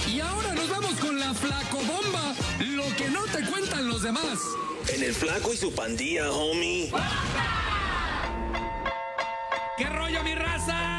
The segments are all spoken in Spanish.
Y ahora nos vamos con la Flacobomba, lo que no te cuentan los demás. En el Flaco y su pandilla, homie. ¿Qué rollo, mi raza?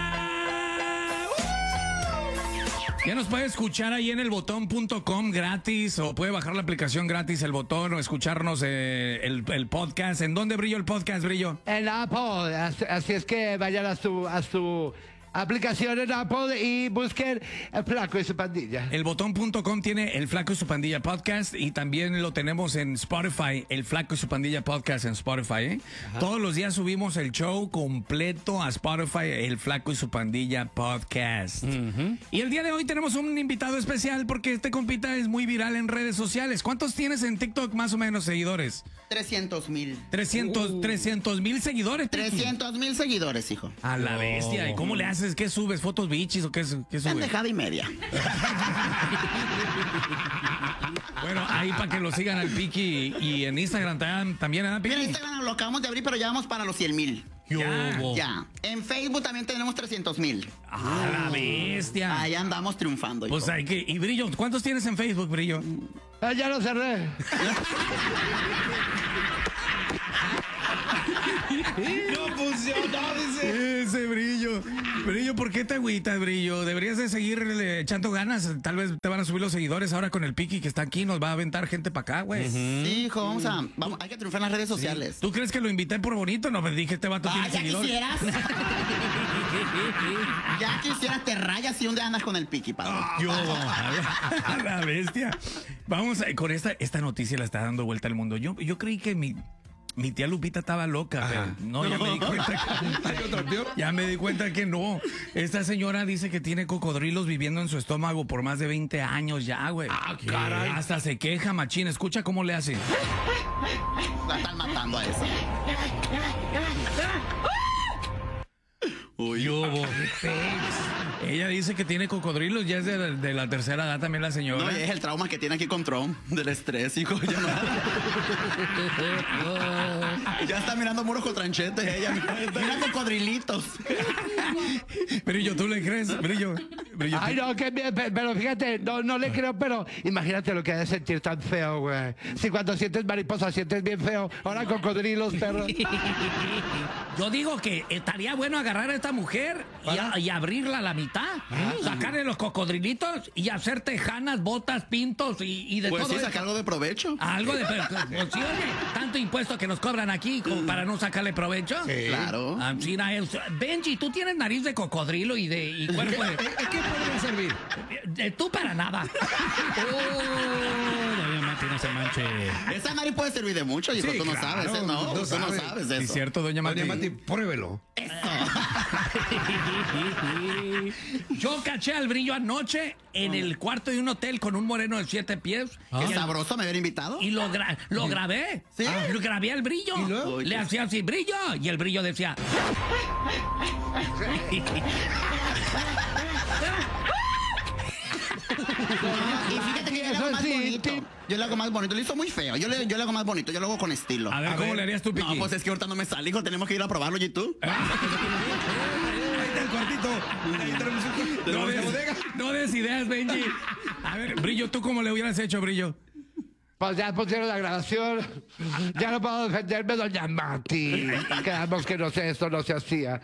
Ya nos puede escuchar ahí en elbotón.com gratis, o puede bajar la aplicación gratis, El Botón, o escucharnos el podcast. ¿En dónde, Brillo, el podcast, Brillo? En Apple, así es que vayan a su aplicación en Apple y busquen El Flaco y su pandilla. Elbotón.com tiene El Flaco y su pandilla podcast, y también lo tenemos en Spotify, El Flaco y su pandilla podcast en Spotify, ¿eh? Todos los días subimos el show completo a Spotify, El Flaco y su pandilla podcast. Y el día de hoy tenemos un invitado especial porque este compita es muy viral en redes sociales. ¿Cuántos tienes en TikTok más o menos seguidores? 300,000. 300,000 seguidores. 300,000 seguidores, hijo. A la bestia. ¿Y cómo le haces? ¿Qué subes? ¿Fotos bichis o qué subes? Pendejada y media. Bueno, ahí para que lo sigan al Piki, y en Instagram también, ¿verdad, Piki? Mira, Instagram lo acabamos de abrir, pero ya vamos para los 100,000. Ya. En Facebook también tenemos 300,000. ¡Ah, la bestia! Ahí andamos triunfando, hijo. Pues hay que... Y Brillo, ¿cuántos tienes en Facebook, Brillo? Ya lo cerré. No funcionó, dice. Ese Brillo. Brillo, ¿por qué te agüitas, Brillo? Deberías de seguirle echando ganas. Tal vez te van a subir los seguidores ahora con el Piki que está aquí. Nos va a aventar gente para acá, güey. Sí, hijo, vamos, hay que triunfar en las redes sociales. ¿Tú crees que lo invité por bonito? No, me dije, este vato tiene ya seguidores. quisieras. Ya quisieras, te rayas y un día andas con el Piki, padre. A la bestia. Vamos con esta noticia, la está dando vuelta al mundo. Yo creí que mi tía Lupita estaba loca, pero no, ya me di cuenta ya me di cuenta que no. Esta señora dice que tiene cocodrilos viviendo en su estómago por más de 20 años ya, güey. Ah, caray. Hasta se queja, machín. Escucha cómo le hace. La están matando a esa. Uy, ella dice que tiene cocodrilos, ya es de la tercera edad también la señora. No, y es el trauma que tiene aquí con Trump, del estrés, hijo. Ya, no. Ya está mirando muros con tranchetes, ella. Mira cocodrilitos. Brillo, ¿tú le crees? Brillo. Ay, no, pero fíjate, no le creo, pero imagínate lo que ha de sentir tan feo, güey. Si cuando sientes mariposa sientes bien feo, ahora cocodrilos, perro. Yo digo que estaría bueno agarrar a esta mujer y abrirla a la mitad, sacarle los cocodrilitos y hacer tejanas, botas, pintos y de pues todo. Sí, sacar algo de provecho. Algo de pues sí, oye, tanto impuesto que nos cobran aquí como para no sacarle provecho. Sí. Claro. Benji, tú tienes nariz de cocodrilo y cuerpo de... ¿Qué podría servir? Tú para nada. Doña Mati, no se manche. Esa nariz puede servir de mucho, hijo. Sí, Tú no claro, sabes, ¿no? no Tú no sabes. sabes ¿Es eso. cierto, doña Mati? Doña Mati, pruébelo. Yo caché al Brillo anoche en el cuarto de un hotel con un moreno de 7 pies. Qué sabroso, ¿me hubiera invitado? Y lo grabé. ¿Sí? Lo grabé al Brillo. ¿Y luego? Le hacía así, Brillo. Y el Brillo decía... Y fíjate que yo le hago más bonito. Yo le hago más bonito. Lo hizo muy feo. Yo le hago más bonito. Yo lo hago con estilo. A ver, ¿cómo le harías tú, Piki? No, pues es que ahorita no me sale, hijo. Tenemos que ir a probarlo, ¿y tú? Ahí está el cuartito. Ahí tenemos No des ideas, Benji. A ver, Brillo, ¿tú cómo le hubieras hecho, Brillo? Pues ya pusieron la grabación. Ya no puedo defenderme, doña Mati. Quedamos que no sé, esto no se hacía.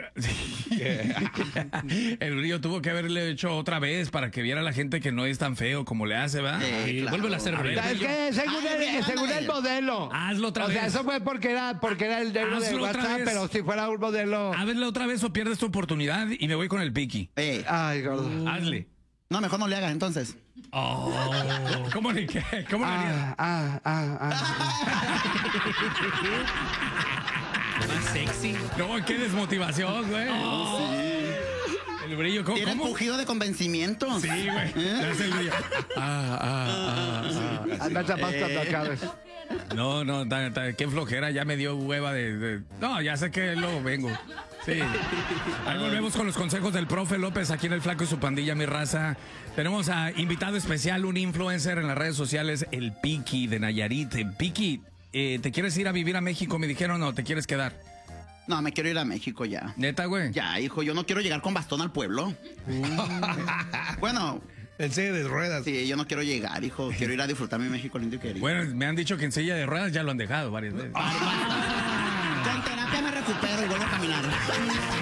El Brillo tuvo que haberle hecho otra vez para que viera la gente que no es tan feo como le hace, ¿verdad? Sí, claro. Vuélvelo a hacer, A ver, Brillo. Es que según el modelo. Hazlo otra O sea, vez. eso fue porque era el negro de Hazlo otra WhatsApp, vez. pero si fuera un modelo. Hazle otra vez o pierdes tu oportunidad y me voy con el Piki. Ay, gordo. Hazle. No, mejor no le hagas entonces. ¿Cómo le harías? Más sexy. No, qué desmotivación, güey. El Brillo, ¿cómo? Tiene empujido de convencimiento. Sí, güey. Le hace el Brillo. Me tapas cuando acabes. No, qué flojera, ya me dio hueva No, ya sé que luego vengo. Sí. Ahí volvemos con los consejos del profe López aquí en El Flaco y su pandilla, mi raza. Tenemos a invitado especial, un influencer en las redes sociales, el Piki de Nayarit. Piki, ¿te quieres ir a vivir a México? Me dijeron, ¿o te quieres quedar? No, me quiero ir a México ya. ¿Neta, güey? Ya, hijo, yo no quiero llegar con bastón al pueblo. Bueno, En silla de ruedas. Sí, yo no quiero llegar, hijo. Quiero ir a disfrutar mi México lindo y querido. Bueno, me han dicho que en silla de ruedas ya lo han dejado varias veces. Con terapia me recupero y vuelvo a caminar.